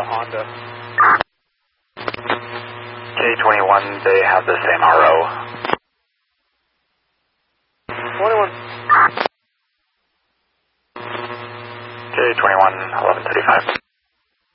the Honda. K21, they have the same RO. 21. K21, 1135.